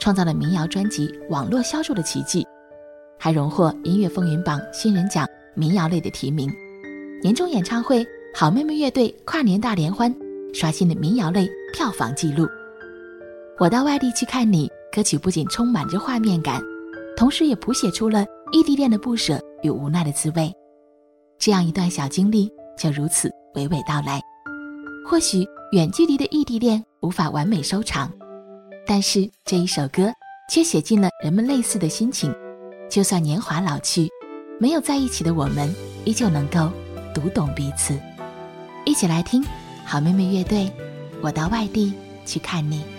创造了民谣专辑网络销售的奇迹，还荣获音乐风云榜新人奖民谣类的提名。年终演唱会好妹妹乐队跨年大联欢刷新了民谣类票房纪录。我到外地去看你歌曲不仅充满着画面感，同时也谱写出了异地恋的不舍与无奈的滋味。这样一段小经历就如此娓娓道来。或许远距离的异地恋无法完美收场，但是这一首歌却写进了人们类似的心情。就算年华老去，没有在一起的我们依旧能够读懂彼此。一起来听好妹妹乐队我到外地去看你。